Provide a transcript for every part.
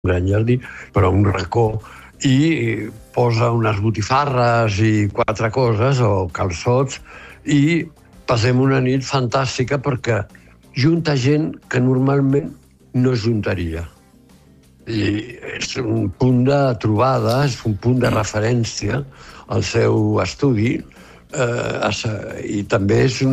gran jardí, però un racó, i posa unes botifarres i 4 coses, o calçots, i passem una nit fantàstica perquè junta gent que normalment no es juntaria. I és un punt de trobada, és un punt de referència al seu estudi, i també és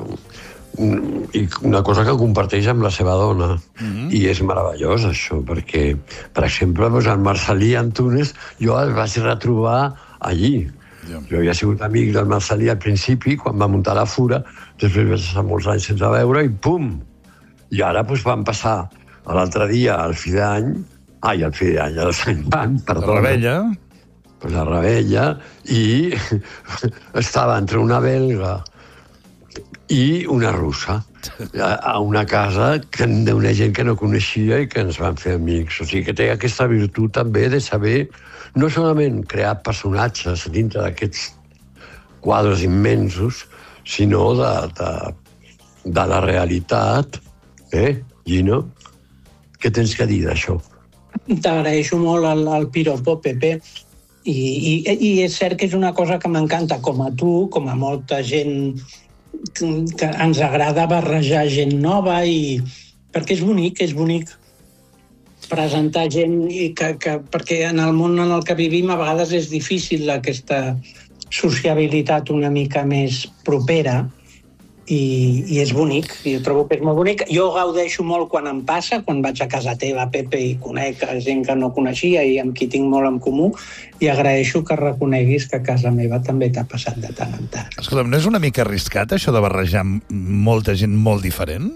una cosa que comparteix amb la seva dona. I és meravellós, això, perquè, per exemple, en Marcel·lí Antunes jo el vaig retrobar allí. Jo havia sigut amic del Marcel·lí al principi, quan va muntar la Fura, després vaig estar molts anys sense veure, i pum! I ara van passar l'altre dia, al fi d'any, al Sant Joan, perdó. La Rebella. La Rebella, i estava entre una belga i una russa, a una casa d'una gent que no coneixia i que ens van fer amics. O sigui que té aquesta virtut també de saber no solament crear personatges dintre d'aquests quadres immensos, sinó de la realitat. Gino, què tens que dir d'això? T'agraeixo molt el piropo, Pepe, i és cert que és una cosa que m'encanta, com a tu, com a molta gent que ens agrada barrejar gent nova, perquè és bonic presentar gent, perquè en el món en el que vivim a vegades és difícil aquesta sociabilitat una mica més propera, i és bonic, jo trobo que és molt bonic. Jo gaudeixo molt quan em passa, quan vaig a casa teva, Pepe, i conec gent que no coneixia i amb qui tinc molt en comú, i agraeixo que reconeguis que a casa meva també t'ha passat de tant en tant. Escolta'm, no és una mica arriscat, això de barrejar molta gent molt diferent?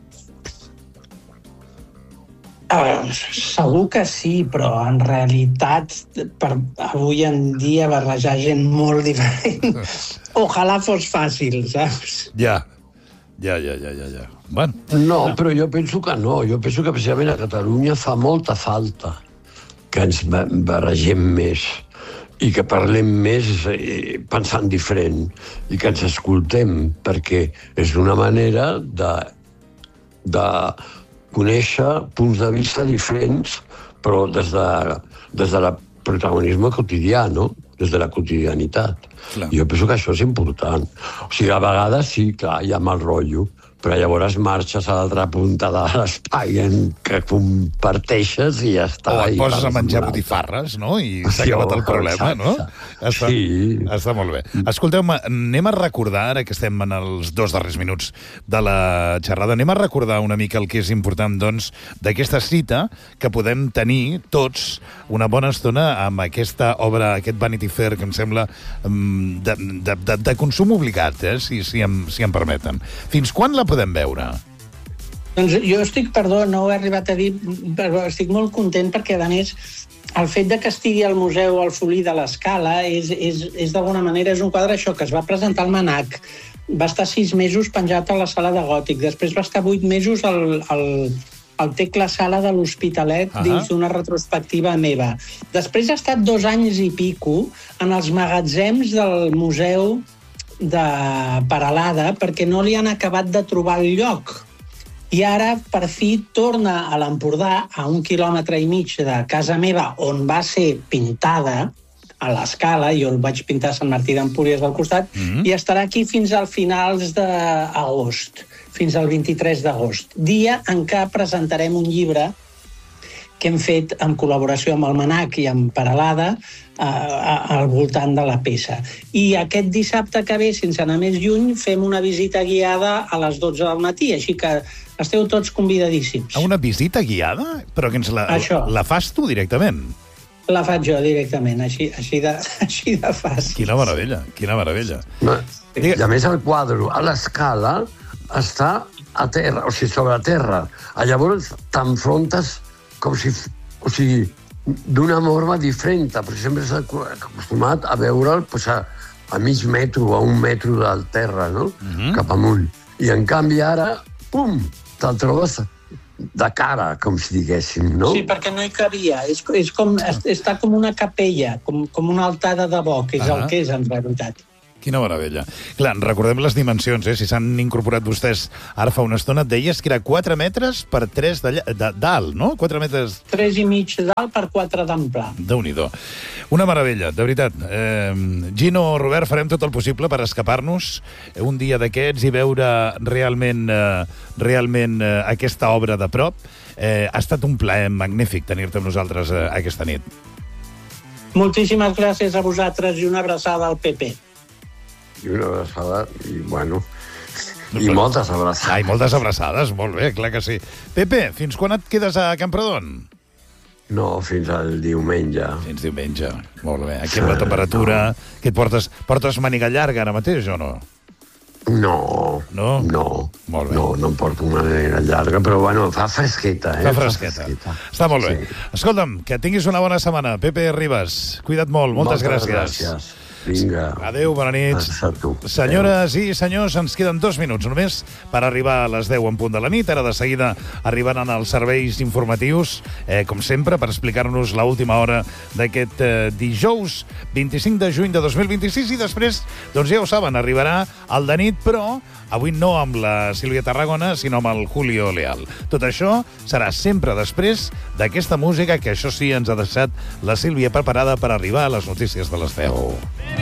Segur que sí, però en realitat, per avui en dia, barrejar gent molt diferent, ojalà fos fàcil, saps? Ja. Bueno. No, però jo penso que no. Jo penso que precisament a Catalunya fa molta falta que ens barregem més i que parlem més pensant diferent i que ens escoltem, perquè és una manera de conèixer punts de vista diferents, però des del protagonisme quotidià, no? Des de la quotidianitat. Clar. Jo penso que això és important. O sigui, a vegades sí, clar, hi ha mal rotllo, però llavors marxes a l'altra punta de l'espai en què comparteixes i ja està. O et poses a menjar botifarres, no? I s'ha acabat el problema, no? Sí. Està molt bé. Escolteu-me, anem a recordar, ara que estem en els 2 darrers minuts de la xerrada, anem a recordar una mica el que és important, doncs, d'aquesta cita que podem tenir tots una bona estona amb aquesta obra, aquest Vanity Fair, que em sembla de consum obligat, si em permeten. Fins quan la podem veure? Doncs jo no ho he arribat a dir, però estic molt content perquè, a més, el fet de que estigui al Museu Alfolí de l'Escala és d'alguna manera, és un quadre això, que es va presentar al MNAC, va estar 6 mesos penjat a la sala de Gòtic, després va estar 8 mesos al Tecla Sala de l'Hospitalet dins d'una retrospectiva meva. Després ha estat 2 anys i pico en els magatzems del Museu de Peralada perquè no li han acabat de trobar el lloc. I ara, per fi, torna a l'Empordà, a 1,5 quilòmetres de casa meva, on va ser pintada, a l'Escala, jo el vaig pintar a Sant Martí d'Empúries al costat, i estarà aquí fins al finals d'agost, fins al 23 d'agost, dia en què presentarem un llibre que hem fet en col·laboració amb el MNAC i amb Peralada al voltant de la peça. I aquest dissabte que ve, sense anar més lluny, fem una visita guiada a les 12 del matí, així que esteu tots convidadíssims. A una visita guiada? Però que la fas tu directament? La faig jo directament, així de fàcil. Quina meravella, quina meravella. I a més el quadre a l'Escala està a terra, o sigui, sobre terra. Llavors t'enfrontes com si, o sigui, d'una forma diferent, perquè sempre s'ha acostumat a veure'l a mig metro o a 1 metro del terra, no? Cap amunt. I en canvi ara, pum, te'l trobes de cara, com si diguéssim, no? Sí, perquè no hi cabia. Està com una capella, com un altar de debò, que és el que és en realitat. Quina meravella. Clar, recordem les dimensions, si s'han incorporat vostès ara fa una estona. Deies que era 4 metres per 3 d'alt, no? 4 metres... 3 i mig d'alt per 4 d'ample. Déu-n'hi-do. Una meravella, de veritat. Gino, Robert, farem tot el possible per escapar-nos un dia d'aquests i veure realment aquesta obra de prop. Ha estat un plaer magnífic tenir-te amb nosaltres aquesta nit. Moltíssimes gràcies a vosaltres i una abraçada al PP. I una abraçada, i bueno... I moltes abraçades. Ai, moltes abraçades, molt bé, clar que sí. Pepe, fins quan et quedes a Camprodon? No, fins al diumenge. Fins diumenge, molt bé. Aquí amb la temperatura... No. Que et portes? Portes màniga llarga ara mateix o no? No. No? No. Molt bé. No em porto una manera llarga, però bueno, fa fresqueta, Fa fresqueta. Està molt bé. Sí. Escolta'm, que tinguis una bona setmana. Pepe Ribas, cuida't molt. Moltes gràcies. Vinga. Adéu, bona nit. Senyores i senyors, ens queden 2 minuts només per arribar a les 10 en punt de la nit. Ara de seguida arribaran els serveis informatius, com sempre, per explicar-nos l'última hora d'aquest dijous 25 de juny de 2026 i després, doncs ja ho saben, arribarà el de nit, però avui no amb la Sílvia Tarragona, sinó amb el Julio Leal. Tot això serà sempre després d'aquesta música que això sí ens ha deixat la Sílvia preparada per arribar a les notícies de les 10.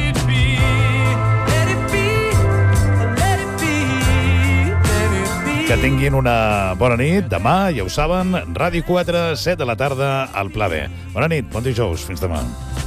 Que tinguin una bona nit. Demà, ja ho saben, Ràdio 4, 7 de la tarda, al Pla B. Bona nit, bon dijous. Fins demà.